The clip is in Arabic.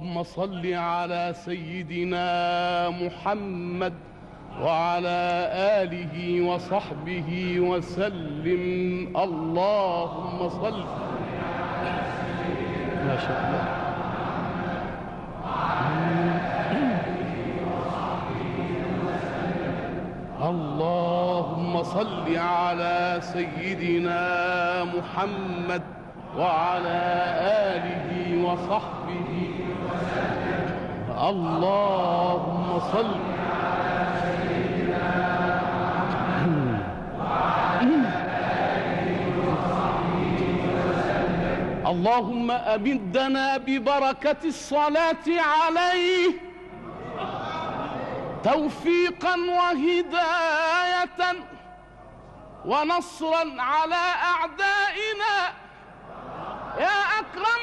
اللهم صل على سيدنا محمد وعلى آله وصحبه وسلم. اللهم صل. ما شاء الله. اللهم صل على سيدنا محمد وعلى آله وصحبه وسلم. اللهم صل. اللهم أمدنا ببركة الصلاة عليه توفيقا وهداية ونصرا على أعدائنا يا أكرم